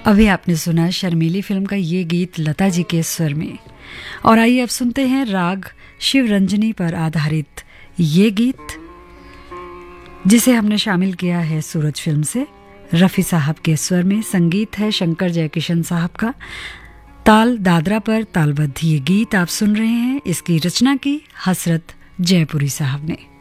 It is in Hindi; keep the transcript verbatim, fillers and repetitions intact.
अभी आपने सुना शर्मीली फिल्म का ये गीत लता जी के स्वर में। और आइए अब सुनते हैं राग शिवरंजनी पर आधारित ये गीत, जिसे हमने शामिल किया है सूरज फिल्म से। रफ़ी साहब के स्वर में, संगीत है शंकर जयकिशन साहब का, ताल दादरा पर तालबद्ध ये गीत आप सुन रहे हैं। इसकी रचना की हसरत जयपुरी साहब ने।